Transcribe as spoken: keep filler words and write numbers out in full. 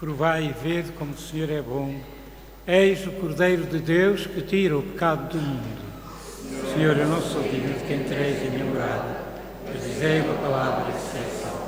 Provai e vede como o Senhor é bom. Eis o Cordeiro de Deus que tira o pecado do mundo. Senhor, eu não sou digno de que entreis em minha morada, mas dizei uma palavra e serei salvo.